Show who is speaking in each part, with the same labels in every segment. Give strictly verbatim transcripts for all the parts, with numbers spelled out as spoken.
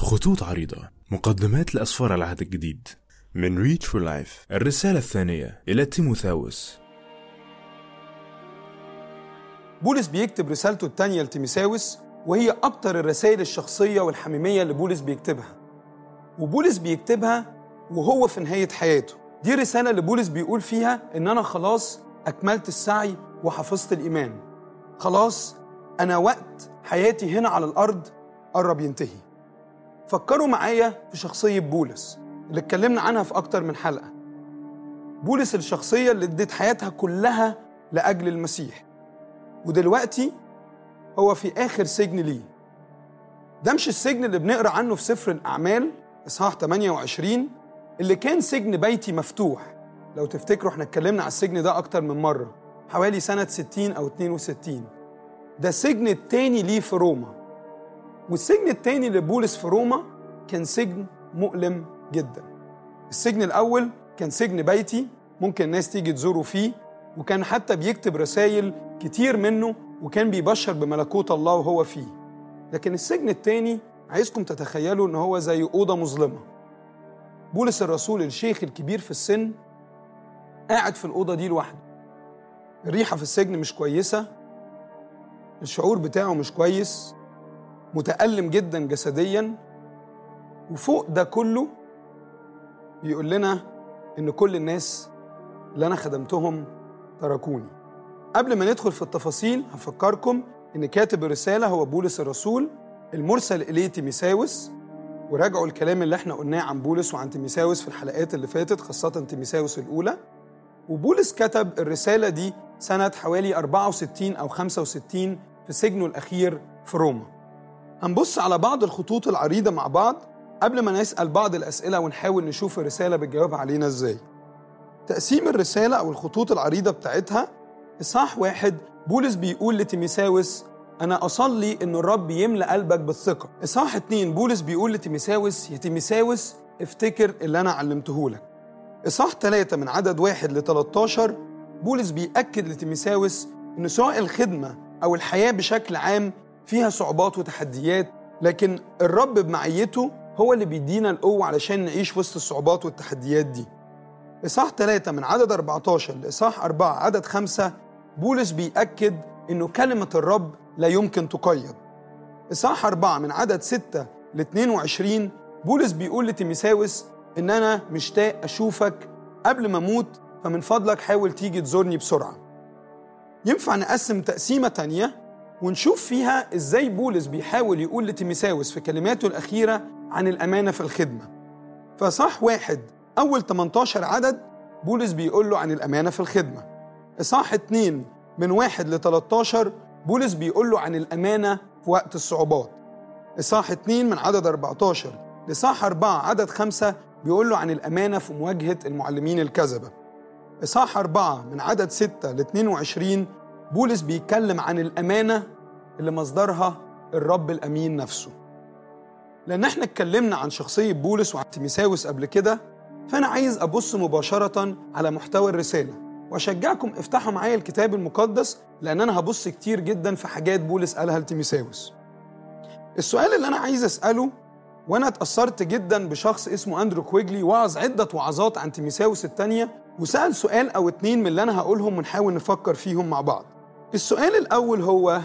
Speaker 1: خطوط عريضة، مقدمات لأسفار العهد الجديد من ريتش فور لايف. الرسالة الثانية إلى تيموثاوس.
Speaker 2: بولس بيكتب رسالته الثانية لتيموثاوس، وهي أكتر الرسائل الشخصية والحميمية اللي بولس بيكتبها، وبولس بيكتبها وهو في نهاية حياته. دي رسالة اللي بولس بيقول فيها إن أنا خلاص أكملت السعي وحفظت الإيمان، خلاص أنا وقت حياتي هنا على الأرض قرب ينتهي. فكروا معايا في شخصية بولس اللي اتكلمنا عنها في أكتر من حلقة. بولس الشخصية اللي ادت حياتها كلها لأجل المسيح، ودلوقتي هو في آخر سجن ليه. ده مش السجن اللي بنقرأ عنه في سفر الأعمال إصحاح ثمانية وعشرين اللي كان سجن بيتي مفتوح. لو تفتكروا احنا اتكلمنا على السجن ده أكتر من مرة، حوالي سنة ستين أو اتنين وستين. ده السجن التاني ليه في روما، والسجن التاني لبولس في روما كان سجن مؤلم جدا. السجن الأول كان سجن بيتي، ممكن الناس تيجي تزوره فيه، وكان حتى بيكتب رسائل كتير منه، وكان بيبشر بملكوت الله وهو فيه. لكن السجن التاني عايزكم تتخيلوا إن هو زي أوضة مظلمة. بولس الرسول الشيخ الكبير في السن قاعد في الأوضة دي لوحده. الريحة في السجن مش كويسة، الشعور بتاعه مش كويس، متألم جدا جسديا، وفوق ده كله بيقول لنا إن كل الناس اللي أنا خدمتهم تركوني. قبل ما ندخل في التفاصيل هفكركم إن كاتب الرسالة هو بولس الرسول المرسل إليه تيموثاوس، وراجعوا الكلام اللي احنا قلناه عن بولس وعن تيموثاوس في الحلقات اللي فاتت، خاصة تيموثاوس الأولى. وبولس كتب الرسالة دي سنة حوالي أربعة وستين أو خمسة وستين في سجنه الأخير في روما. هنبص على بعض الخطوط العريضة مع بعض قبل ما نسأل بعض الأسئلة ونحاول نشوف الرسالة بتجاوب علينا إزاي. تقسيم الرسالة أو الخطوط العريضة بتاعتها: إصحاح واحد بولس بيقول لتيموثاوس أنا أصلي إن الرب يملأ قلبك بالثقة. إصحاح اتنين بولس بيقول لتيموثاوس يا تيموثاوس افتكر اللي أنا علمته لك. إصحاح ثلاثة من عدد واحد ل تلتاشر بولس بيأكد لتيموثاوس إن سواء الخدمة أو الحياة بشكل عام فيها صعوبات وتحديات، لكن الرب بمعيته هو اللي بيدينا القوة علشان نعيش وسط الصعوبات والتحديات دي. إصحاح ثلاثة من عدد أربعتاشر لإصحاح أربعة عدد خمسة بولس بيأكد إنه كلمة الرب لا يمكن تقيد. إصحاح أربعة من عدد ستة ل اتنين وعشرين بولس بيقول لتيموثاوس إن أنا مشتاق أشوفك قبل ما أموت، فمن فضلك حاول تيجي تزورني بسرعة. ينفع نقسم تقسيمة تانية ونشوف فيها إزاي بولس بيحاول يقول لتيموثاوس في كلماته الأخيرة عن الأمانة في الخدمة. فصح واحد أول تمنتاشر عدد بولس بيقول له عن الأمانة في الخدمة. إصحاح اتنين من واحد ل تلتاشر بولس بيقول له عن الأمانة في وقت الصعوبات. إصحاح اتنين من عدد أربعتاشر لإصحاح أربعة عدد خمسة بيقول له عن الأمانة في مواجهة المعلمين الكذبة. إصحاح أربعة من عدد ستة ل اتنين وعشرين بولس بيتكلم عن الأمانة اللي مصدرها الرب الأمين نفسه. لأن احنا اتكلمنا عن شخصية بولس وعن تيموثاوس قبل كده، فأنا عايز أبص مباشرة على محتوى الرسالة، وأشجعكم افتحوا معايا الكتاب المقدس، لأن أنا هبص كتير جدا في حاجات بولس قالها لتيموثاوس. السؤال اللي أنا عايز أسأله، وأنا اتأثرت جدا بشخص اسمه أندرو كويجلي وعظ عدة وعظات عن تيموثاوس الثانية، وسأل سؤال أو اتنين من اللي أنا هقولهم ونحاول نفكر فيهم مع بعض. السؤال الأول هو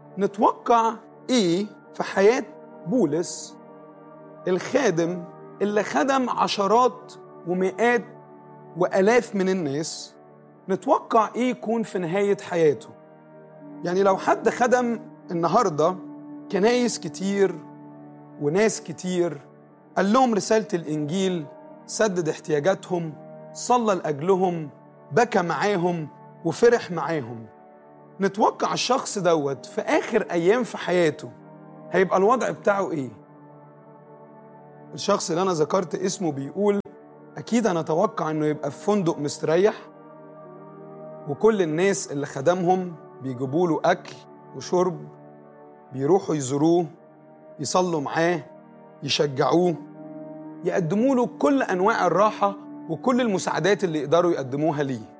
Speaker 2: نتوقع إيه في حياة بولس الخادم اللي خدم عشرات ومئات وآلاف من الناس؟ نتوقع إيه يكون في نهاية حياته؟ يعني لو حد خدم النهاردة كنايس كتير وناس كتير، قال لهم رسالة الإنجيل، سدد احتياجاتهم، صلى لأجلهم، بكى معاهم وفرح معاهم، نتوقع الشخص دوت في آخر أيام في حياته هيبقى الوضع بتاعه إيه؟ الشخص اللي أنا ذكرت اسمه بيقول أكيد أنا أتوقع أنه يبقى في فندق مستريح، وكل الناس اللي خدمهم بيجيبوا له أكل وشرب، بيروحوا يزوروه، يصلوا معاه، يشجعوه، يقدموا له كل أنواع الراحة وكل المساعدات اللي يقدروا يقدموها ليه.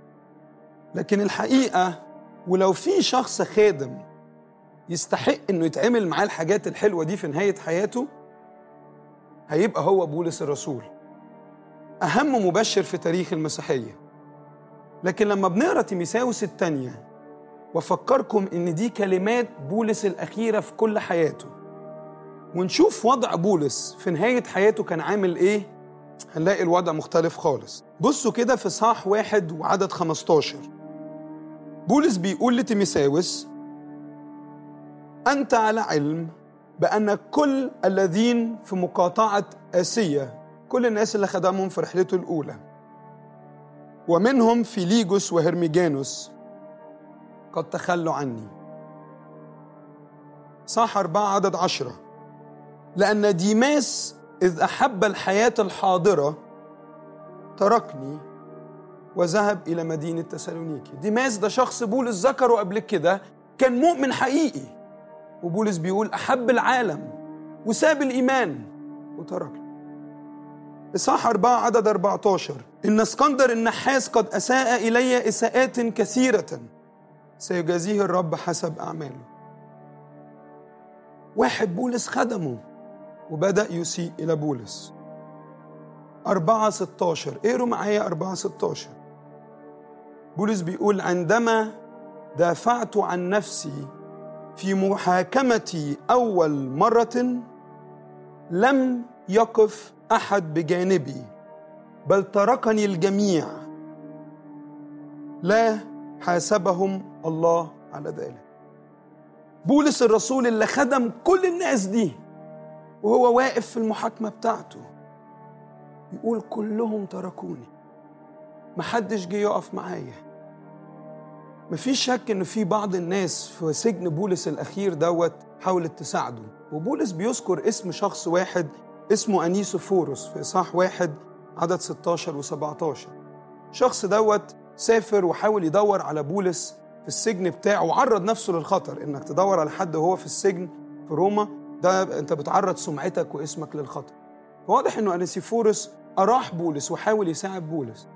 Speaker 2: لكن الحقيقة ولو في شخص خادم يستحق إنه يتعمل معاه الحاجات الحلوة دي في نهاية حياته، هيبقى هو بولس الرسول، أهم مبشر في تاريخ المسيحية. لكن لما بنقرأ تيموثاوس الثانية وفكركم إن دي كلمات بولس الأخيرة في كل حياته، ونشوف وضع بولس في نهاية حياته كان عامل إيه، هنلاقي الوضع مختلف خالص. بصوا كده في إصحاح واحد وعدد خمستاشر، بولس بيقول لتيموثاوس: أنت على علم بأن كل الذين في مقاطعة آسيا، كل الناس اللي خدمهم في رحلته الأولى، ومنهم فيليجوس وهرميجانوس، قد تخلوا عني. صح أربعة عدد عشرة، لأن ديماس إذ أحب الحياة الحاضرة تركني وذهب إلى مدينة تسالونيكي. ديماس ده شخص بولس ذكره قبل كده، كان مؤمن حقيقي، وبولس بيقول أحب العالم وساب الإيمان وتركني. إصحاح أربعة عدد أربعتاشر، إن اسكندر النحاس قد أساء إلي إساءات كثيرة سيجازيه الرب حسب أعماله. واحد بولس خدمه وبدأ يسيء إلى بولس. أربعة ستاشر، اقروا معايا أربعة ستاشر، بولس بيقول: عندما دافعت عن نفسي في محاكمتي أول مرة لم يقف أحد بجانبي، بل تركني الجميع، لا حاسبهم الله على ذلك. بولس الرسول اللي خدم كل الناس دي وهو واقف في المحاكمة بتاعته يقول: كلهم تركوني، محدش جه يقف معايا. مفيش شك إن في بعض الناس في سجن بولس الأخير دوت حاولت تساعده، وبولس بيذكر اسم شخص واحد اسمه أنيسوفوروس في إصحاح واحد عدد ستاشر وسبعتاشر. شخص دوت سافر وحاول يدور على بولس في السجن بتاعه، وعرض نفسه للخطر. إنك تدور على حد وهو في السجن في روما، ده أنت بتعرض سمعتك واسمك للخطر. فواضح إنه أنيسوفوروس أراح بولس وحاول يساعد بولس.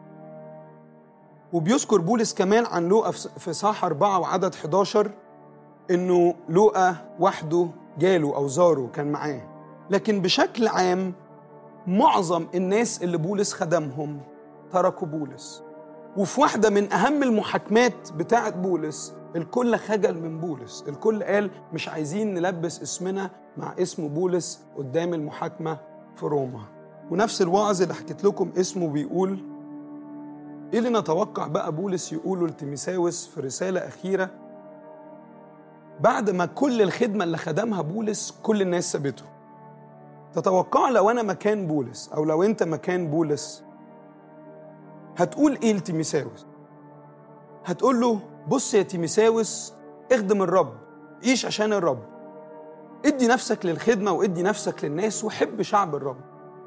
Speaker 2: وبيذكر بولس كمان عن لوقا في إصحاح أربعة وعدد حداشر إنه لوقا وحده جاله أو زاره كان معاه. لكن بشكل عام معظم الناس اللي بولس خدمهم تركوا بولس. وفي واحدة من أهم المحاكمات بتاعت بولس الكل خجل من بولس، الكل قال مش عايزين نلبس اسمنا مع اسم بولس قدام المحاكمة في روما. ونفس الوعظ اللي حكيت لكم اسمه بيقول: إيه اللي نتوقع بقى بولس يقوله لتيموثاوس في رسالة أخيرة بعد ما كل الخدمة اللي خدمها بولس كل الناس سابته؟ تتوقع لو أنا مكان بولس أو لو أنت مكان بولس هتقول إيه لتيموثاوس؟ هتقول له: بص يا تيموثاوس، اخدم الرب، عيش عشان الرب، ادي نفسك للخدمة وادي نفسك للناس وحب شعب الرب،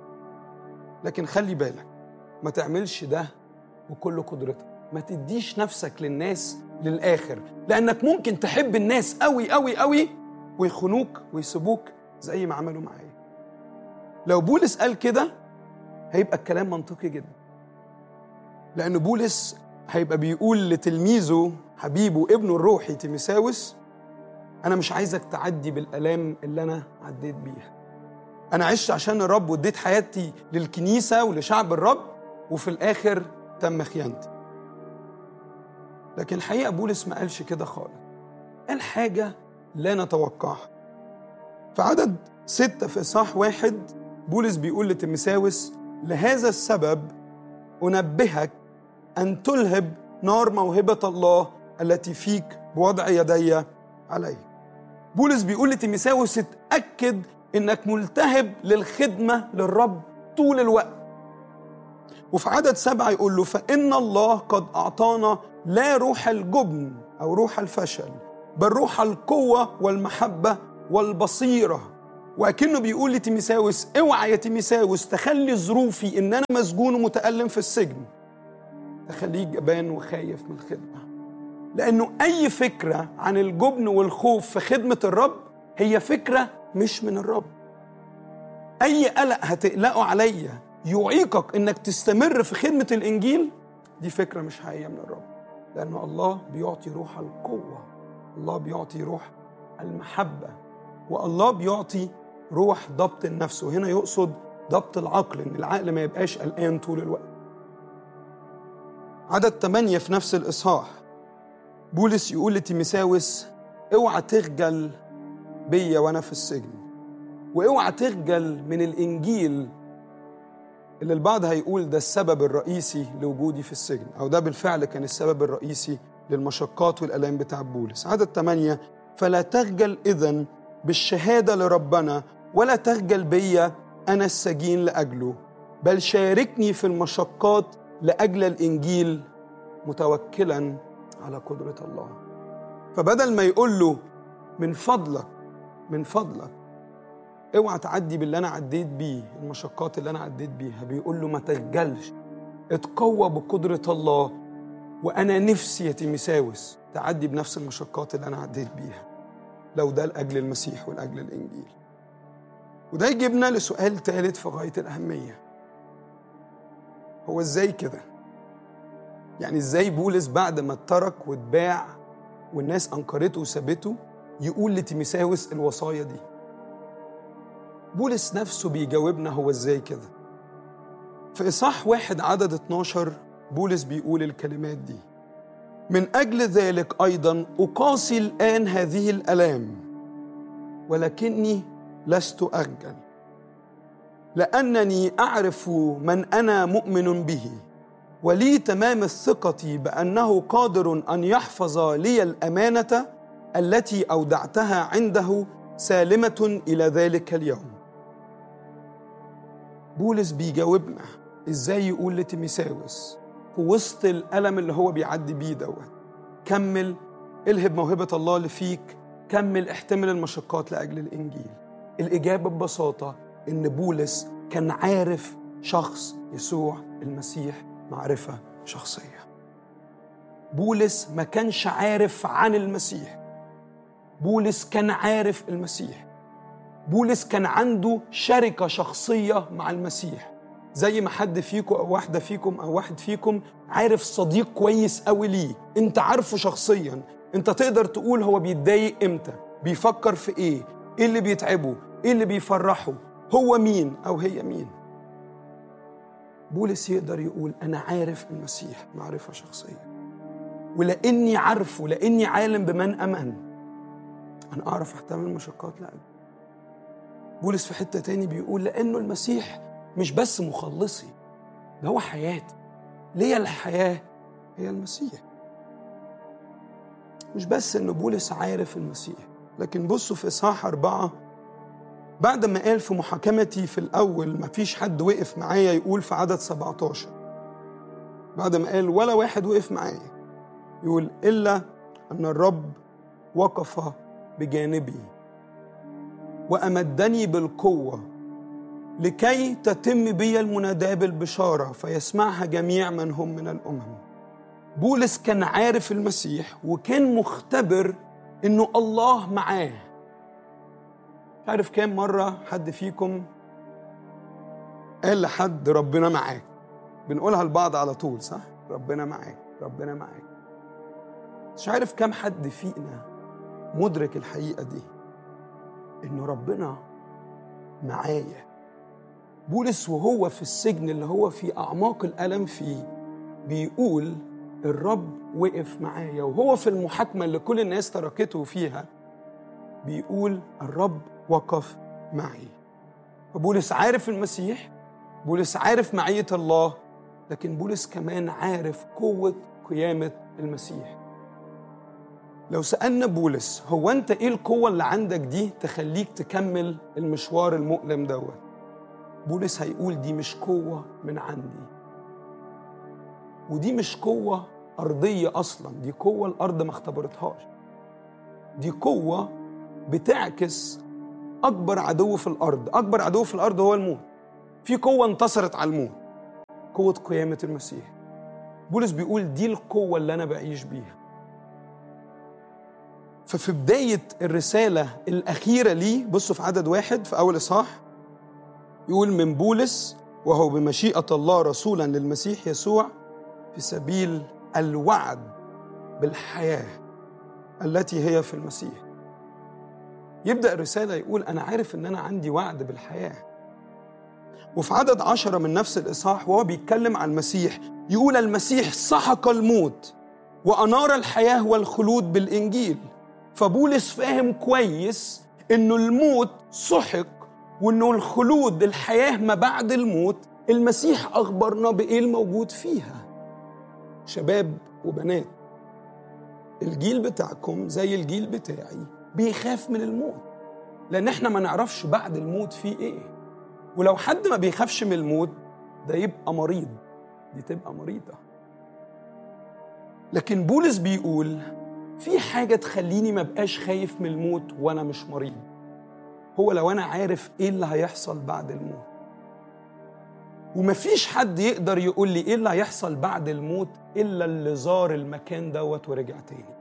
Speaker 2: لكن خلي بالك ما تعملش ده بكل قدرتك، ما تديش نفسك للناس للآخر، لأنك ممكن تحب الناس قوي قوي قوي ويخونوك ويسيبوك زي ما عملوا معايا. لو بولس قال كده هيبقى الكلام منطقي جدا، لأن بولس هيبقى بيقول لتلميذه حبيبه ابنه الروحي تيموثاوس: أنا مش عايزك تعدي بالآلام اللي أنا عديت بيها. أنا عشت عشان الرب واديت حياتي للكنيسة ولشعب الرب، وفي الآخر تم خيانتي. لكن الحقيقة بولس ما قالش كده خالص، قال حاجة لا نتوقعها. في عدد ستة في إصحاح واحد بولس بيقول لتيموثاوس: لهذا السبب أنبهك أن تلهب نار موهبة الله التي فيك بوضع يدي عليه. بولس بيقول لتيموثاوس: اتأكد إنك ملتهب للخدمة للرب طول الوقت. وفي عدد سبعة يقول له: فإن الله قد أعطانا لا روح الجبن أو روح الفشل، بل روح القوة والمحبة والبصيرة. وأكنه بيقول لتيموثاوس: اوعى يا تيموثاوس تخلي ظروفي إن أنا مسجون ومتألم في السجن تخليك جبان وخايف من الخدمة، لأنه أي فكرة عن الجبن والخوف في خدمة الرب هي فكرة مش من الرب. أي قلق هتقلقه عليا يعيقك إنك تستمر في خدمة الإنجيل، دي فكرة مش حقيقية من الرب، لأن الله بيعطي روح القوة، الله بيعطي روح المحبة، والله بيعطي روح ضبط النفس. وهنا يقصد ضبط العقل، إن العقل ما يبقاش قلقان طول الوقت. عدد ثمانية في نفس الإصحاح بولس يقول لتيموثاوس: اوعى تخجل بيا وأنا في السجن، واوعى تخجل من الإنجيل اللي البعض هيقول ده السبب الرئيسي لوجودي في السجن، أو ده بالفعل كان السبب الرئيسي للمشقات والألام بتاع بولس. عدد ثمانية: فلا تخجل إذن بالشهادة لربنا، ولا تخجل بيا أنا السجين لأجله، بل شاركني في المشقات لأجل الإنجيل متوكلا على قدرة الله. فبدل ما يقول له من فضلك من فضلك اوعى تعدي باللي أنا عديت بيه، المشقات اللي أنا عديت بيها، بيقول له ما تخجلش، اتقوى بقدرة الله، وأنا نفسي يا تيموثاوس تعدي بنفس المشقات اللي أنا عديت بيها، لو ده لأجل المسيح ولأجل الإنجيل. وده يجيبنا لسؤال ثالث في غاية الأهمية: هو إزاي كده؟ يعني إزاي بولس بعد ما اترك واتباع والناس أنكرته وسابته يقول لتيموثاوس الوصايا دي؟ بولس نفسه بيجاوبنا هو إزاي كده. في إصحاح واحد عدد اتناشر بولس بيقول الكلمات دي: من أجل ذلك أيضا أقاسي الآن هذه الآلام، ولكني لست أخجل، لأنني أعرف من أنا مؤمن به، ولي تمام الثقة بأنه قادر أن يحفظ لي الأمانة التي أودعتها عنده سالمة إلى ذلك اليوم. بولس بيجاوبنا إزاي يقول لتيموثاوس في وسط الألم اللي هو بيعدي بيه دوت: كمل، الهب موهبة الله اللي فيك، كمل، احتمل المشقات لأجل الإنجيل. الإجابة ببساطة إن بولس كان عارف شخص يسوع المسيح معرفة شخصية. بولس ما كانش عارف عن المسيح، بولس كان عارف المسيح. بولس كان عنده شركة شخصية مع المسيح، زي ما حد فيكم أو واحدة فيكم أو واحد فيكم عارف صديق كويس قوي ليه، انت عارفه شخصيا، انت تقدر تقول هو بيتضايق امتى، بيفكر في ايه، ايه اللي بيتعبه، ايه اللي بيفرحه، هو مين أو هي مين. بولس يقدر يقول أنا عارف المسيح معرفة شخصية، ولأني عارفه، لأني عالم بمن أمن، أنا أعرف أحتمل المشقات لأجله. بولس في حتة تاني بيقول لأنه المسيح مش بس مخلصي، ده هو حياتي، ليه الحياة هي المسيح. مش بس إنه بولس عارف المسيح، لكن بصوا في إصحاح أربعة بعد ما قال في محاكمتي في الأول ما فيش حد وقف معايا، يقول في عدد سبعتاشر بعد ما قال ولا واحد وقف معايا، يقول إلا أن الرب وقف بجانبي وأمدني بالقوة لكي تتم بي المناداة بالبشارة فيسمعها جميع من هم من الأمم. بولس كان عارف المسيح وكان مختبر إنه الله معاه. مش عارف كام مرة حد فيكم قال لحد ربنا معاك، بنقولها لبعض على طول صح؟ ربنا معاك، ربنا معاك. مش عارف كام حد فينا مدرك الحقيقة دي، إنه ربنا معايا. بولس وهو في السجن اللي هو في أعماق الألم فيه بيقول الرب وقف معايا، وهو في المحاكمة اللي كل الناس تركته فيها بيقول الرب وقف معي. فبولس عارف المسيح، بولس عارف معية الله، لكن بولس كمان عارف قوة قيامة المسيح. لو سألنا بولس هو أنت إيه القوة اللي عندك دي تخليك تكمل المشوار المؤلم دوت، بولس هيقول دي مش قوة من عندي، ودي مش قوة أرضية أصلا، دي قوة الأرض ما اختبرتهاش، دي قوة بتعكس أكبر عدو في الأرض. أكبر عدو في الأرض هو الموت، في قوة انتصرت على الموت، قوة قيامة المسيح. بولس بيقول دي القوة اللي أنا بعيش بيها. ففي بداية الرسالة الأخيرة ليه بصوا في عدد واحد في أول إصحاح يقول من بولس وهو بمشيئة الله رسولا للمسيح يسوع في سبيل الوعد بالحياة التي هي في المسيح. يبدأ الرسالة يقول أنا عارف أن أنا عندي وعد بالحياة، وفي عدد عشرة من نفس الإصحاح وهو بيتكلم عن المسيح يقول المسيح سحق الموت وأنار الحياة والخلود بالإنجيل. فبولس فاهم كويس إنه الموت سحق وإنه الخلود الحياة ما بعد الموت المسيح أخبرنا بإيه الموجود فيها. شباب وبنات، الجيل بتاعكم زي الجيل بتاعي بيخاف من الموت، لأن احنا ما نعرفش بعد الموت فيه إيه. ولو حد ما بيخافش من الموت ده يبقى مريض، دي تبقى مريضة. لكن بولس بيقول في حاجة تخليني ما بقاش خايف من الموت وأنا مش مريض، هو لو أنا عارف إيه اللي هيحصل بعد الموت. ومفيش حد يقدر يقول لي إيه اللي هيحصل بعد الموت إلا اللي زار المكان دوت ورجع تاني.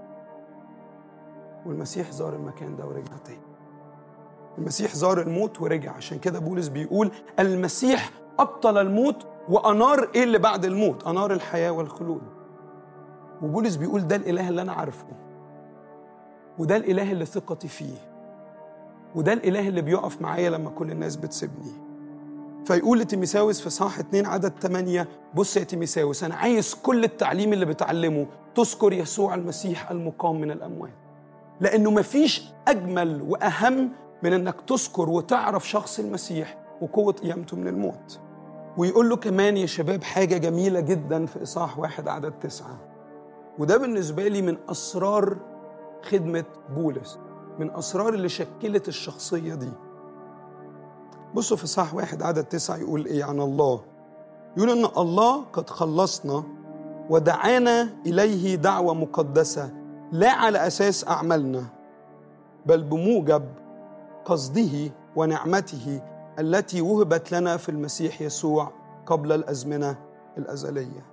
Speaker 2: والمسيح زار المكان ده ورجع تاني. المسيح زار الموت ورجع، عشان كده بولس بيقول المسيح أبطل الموت وأنار إيه اللي بعد الموت؟ أنار الحياة والخلود. وبولس بيقول ده الإله اللي أنا عارفه، وده الإله اللي ثقتي فيه، وده الإله اللي بيقف معايا لما كل الناس بتسيبني. فيقول لتيموثاوس في صح اتنين عدد ثمانية بص يا تيموثاوس، أنا عايز كل التعليم اللي بتعلمه تذكر يسوع المسيح المقام من الأموات، لأنه مفيش أجمل وأهم من أنك تذكر وتعرف شخص المسيح وقوة قيامته من الموت. ويقول له كمان يا شباب حاجة جميلة جدا في إصحاح واحد عدد تسعة، وده بالنسبة لي من أسرار خدمة بولس، من أسرار اللي شكلت الشخصية دي. بصوا في إصحاح واحد عدد تسعة يقول إيه عن الله؟ يقول إن الله قد خلصنا ودعانا إليه دعوة مقدسة لا على أساس أعمالنا بل بموجب قصده ونعمته التي وهبت لنا في المسيح يسوع قبل الأزمنة الأزلية.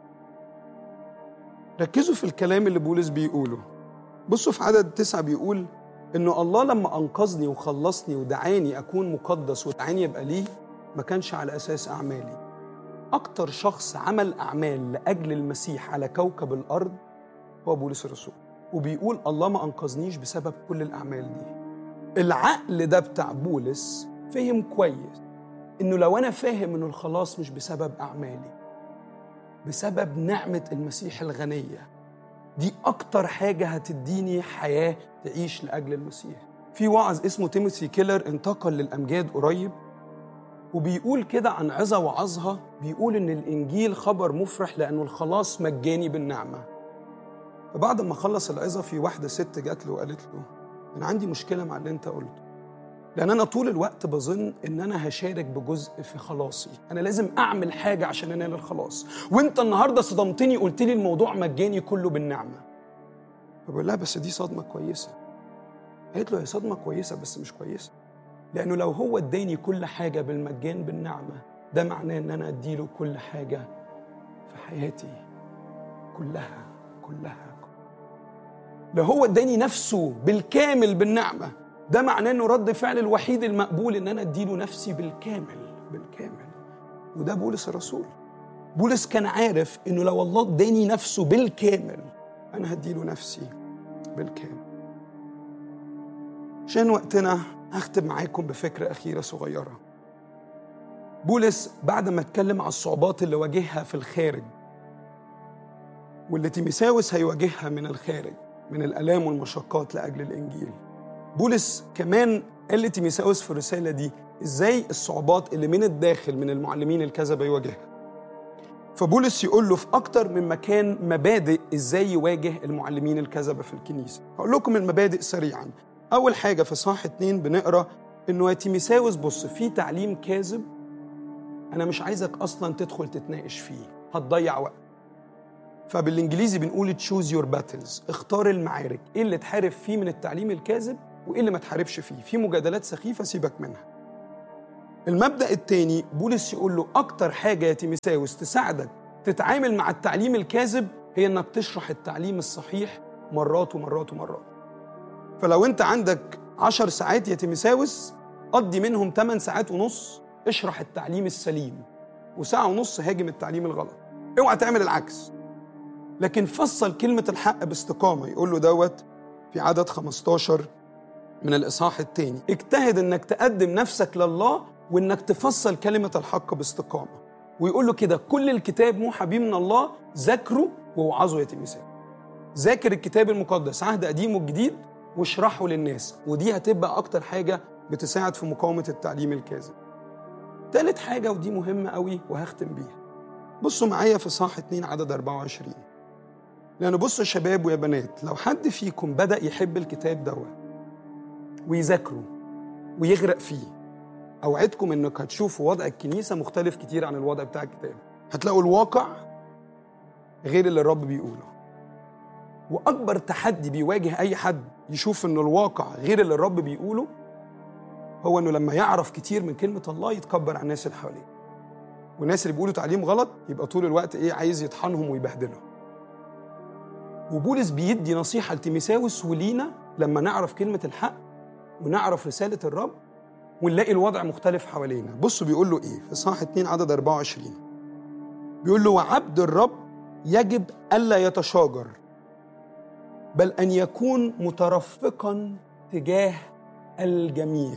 Speaker 2: ركزوا في الكلام اللي بولس بيقوله. بصوا في عدد تسعة بيقول إنه الله لما أنقذني وخلصني ودعاني أكون مقدس ودعاني يبقى ليه ما كانش على أساس أعمالي. أكتر شخص عمل أعمال لأجل المسيح على كوكب الأرض هو بولس الرسول، وبيقول الله ما أنقذنيش بسبب كل الأعمال دي. العقل ده بتاع بولس فهم كويس إنه لو أنا فاهم إنه الخلاص مش بسبب أعمالي، بسبب نعمة المسيح الغنية، دي أكتر حاجة هتديني حياة تعيش لأجل المسيح. في واعظ اسمه تيموثي كيلر انتقل للأمجاد قريب، وبيقول كده عن عظة وعظها، بيقول إن الإنجيل خبر مفرح لأنه الخلاص مجاني بالنعمة. فبعد ما خلص العظة في واحدة ست جات له وقالت له أنا عندي مشكلة مع اللي أنت قلته، لأن أنا طول الوقت بظن إن أنا هشارك بجزء في خلاصي، أنا لازم أعمل حاجة عشان أنال الخلاص، وأنت النهاردة صدمتني قلت لي الموضوع مجاني كله بالنعمة. فبقول لها بس دي صدمة كويسة. قالت له هي صدمة كويسة بس مش كويسة، لأنه لو هو اداني كل حاجة بالمجان بالنعمة ده معناه إن أنا أديله كل حاجة في حياتي كلها كلها. لو هو اداني نفسه بالكامل بالنعمة ده معناه إنه رد فعل الوحيد المقبول إن أنا أديله نفسي بالكامل بالكامل. وده بولس الرسول. بولس كان عارف إنه لو الله اداني نفسه بالكامل أنا هديله نفسي بالكامل. عشان وقتنا هختم معاكم بفكرة أخيرة صغيرة. بولس بعد ما اتكلم على الصعوبات اللي واجهها في الخارج واللي تيموثاوس هيواجهها من الخارج من الآلام والمشقات لأجل الإنجيل، بولس كمان قال لتيموثاوس في الرسالة دي إزاي الصعوبات اللي من الداخل من المعلمين الكذبة يواجهها. فبولس يقول له في أكتر من مكان مبادئ إزاي يواجه المعلمين الكذبة في الكنيسة. هقول لكم المبادئ سريعاً. أول حاجة في صح اتنين بنقرأ إنه يا تيموثاوس بص في تعليم كاذب أنا مش عايزك أصلاً تدخل تتناقش فيه، هتضيع وقت. فبالإنجليزي بنقول choose your battles، اختار المعارك، إيه اللي تحارب فيه من التعليم الكاذب وإيه اللي ما تحاربش فيه. في مجادلات سخيفة سيبك منها. المبدأ الثاني بولس يقول له أكتر حاجة يا تيموثاوس تساعدك تتعامل مع التعليم الكاذب هي إنك تشرح التعليم الصحيح مرات ومرات ومرات. فلو أنت عندك عشر ساعات يا تيموثاوس قضي منهم ثمان ساعات ونص اشرح التعليم السليم، وساعة ونص هاجم التعليم الغلط. اوعى تعمل العكس، لكن فصل كلمة الحق باستقامة. يقول له دوت في عدد خمستاشر من الإصحاح الثاني، اجتهد إنك تقدم نفسك لله وإنك تفصل كلمة الحق باستقامة. ويقول له كده كل الكتاب موحى به من الله، ذاكره ووعظه يا تيموثاوس. ذاكر الكتاب المقدس عهد قديم وجديد واشرحه للناس، ودي هتبقى أكتر حاجة بتساعد في مقاومة التعليم الكاذب. ثالث حاجة ودي مهمة قوي وهختم بيها، بصوا معايا في صح اتنين عدد أربعة وعشرين. لأنه بصوا يا شباب ويا بنات، لو حد فيكم بدأ يحب الكتاب دوت ويذاكره ويغرق فيه، أوعدكم إنك هتشوفوا وضع الكنيسة مختلف كتير عن الوضع بتاع الكتاب. هتلاقوا الواقع غير اللي الرب بيقوله. وأكبر تحدي بيواجه أي حد يشوف إن الواقع غير اللي الرب بيقوله هو إنه لما يعرف كتير من كلمة الله يتكبر على الناس اللي حواليه، والناس اللي بيقولوا تعليم غلط يبقى طول الوقت إيه عايز يطحنهم ويبهدلهم. وبولس بيدي نصيحة لتيموثاوس ولينا لما نعرف كلمة الحق ونعرف رسالة الرب ونلاقي الوضع مختلف حوالينا. بصوا بيقول له إيه في صح اتنين عدد أربعة وعشرين. بيقول له وعبد الرب يجب ألا يتشاجر، بل أن يكون مترفقا تجاه الجميع،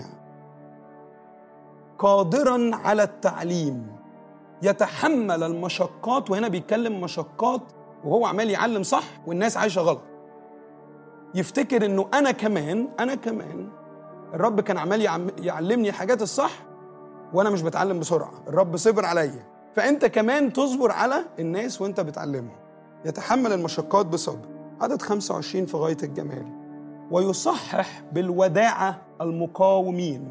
Speaker 2: قادرا على التعليم، يتحمل المشقات. وهنا بيتكلم مشقات وهو عمال يعلم صح والناس عايشة غلط. يفتكر انه انا كمان انا كمان الرب كان عمال يعلمني حاجات الصح وانا مش بتعلم بسرعة، الرب صبر عليا، فانت كمان تصبر على الناس وانت بتعلمهم. يتحمل المشقات بصبر. عدد خمسة وعشرين في غاية الجمال. ويصحح بالوداعة المقاومين،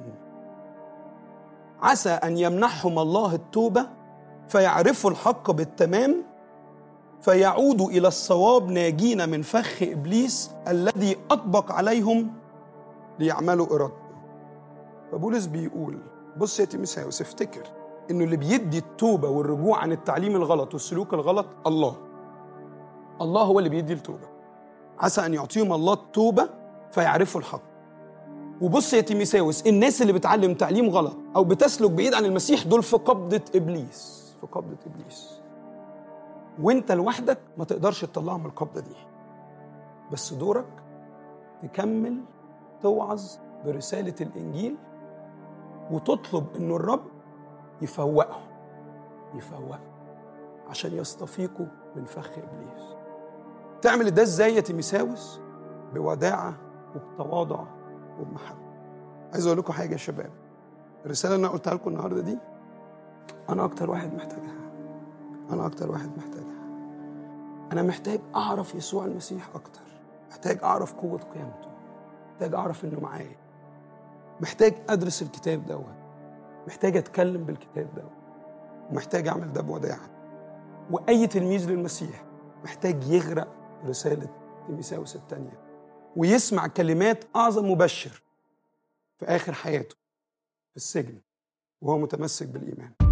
Speaker 2: عسى أن يمنحهم الله التوبة فيعرفوا الحق بالتمام، فيعودوا إلى الصواب ناجين من فخ إبليس الذي أطبق عليهم ليعملوا إرادته. فبولس بيقول بص يا تيموثاوس، افتكر إنه اللي بيدي التوبة والرجوع عن التعليم الغلط والسلوك الغلط الله. الله هو اللي بيدي التوبة. عسى أن يعطيهم الله التوبة فيعرفوا الحق. وبص يا تيموثاوس، الناس اللي بتعلم تعليم غلط أو بتسلك بعيد عن المسيح دول في قبضة إبليس، في قبضة إبليس، وانت لوحدك ما تقدرش تطلعهم من القبضة دي. بس دورك تكمل توعظ برسالة الإنجيل وتطلب إنه الرب يفوقهم يفوقهم عشان يستفيقوا من فخ إبليس. تعمل ده ازاي يا تيموثاوس؟ بوداعة وبتواضع وبمحبة. عايز اقول لكم حاجة يا شباب، الرسالة اللي انا قلتها لكم النهاردة دي انا اكتر واحد محتاجها. انا اكتر واحد محتاجها. انا محتاج اعرف يسوع المسيح اكتر، محتاج اعرف قوة قيامته، محتاج اعرف انه معايا، محتاج ادرس الكتاب دوت، محتاج اتكلم بالكتاب دوت، ومحتاج اعمل ده بوداعة. واي تلميذ للمسيح محتاج يغرق رسالة تيموثاوس الثانية ويسمع كلمات أعظم مبشر في آخر حياته في السجن وهو متمسك بالإيمان.